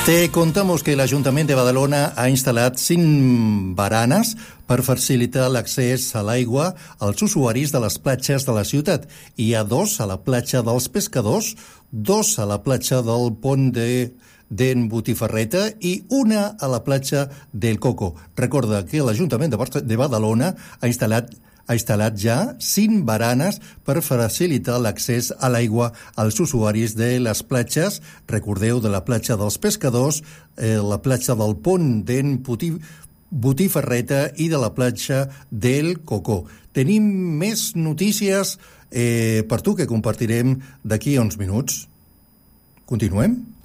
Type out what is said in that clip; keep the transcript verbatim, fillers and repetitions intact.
Te contamos que el Ayuntamiento de Badalona ha instal·lat cinc baranes per facilitar l'accés a l'aigua als usuaris de les platges de la ciutat. Hi ha dos a la platja dels Pescadors, dos a la platja del pont de d'en Botifarreta i una a la platja del Coco. Recorda que l'Ajuntament de Badalona ha instal·lat ha instal·lat ja cinc baranes per facilitar l'accés a l'aigua als usuaris de les platges. Recordeu, de la platja dels Pescadors, eh, la platja del pont d'en Botifarreta i de la platja del Cocó. Tenim més notícies eh, per tu que compartirem d'aquí a uns minuts. Continuem?